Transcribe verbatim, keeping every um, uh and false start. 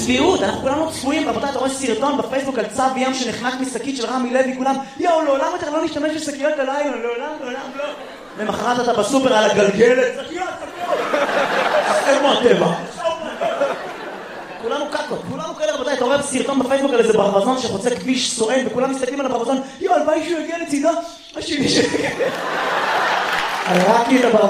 צביעות, אנחנו כולנו צפויים, רבותיי, אתה רואה סרטון בפייסבוק על צו ים שנחנק משקית של רמי לוי, כולם, יאו, לעולם אתה לא נשתמש בשקיות הלילה, לעולם, לעולם, לא. למחרת אתה בסופר על הגלגלת, שקיות, שקיות. איפה הטבע? כולנו קקות, כולנו כאלה, רבותיי, אתה רואה סרטון בפייסבוק על איזה ברווזון שחוצה כביש סואן, וכולם מסתכלים על הברווזון, יאו, הלוואי שהוא יגיע לצידו, השני ש... רק כי את הברווזון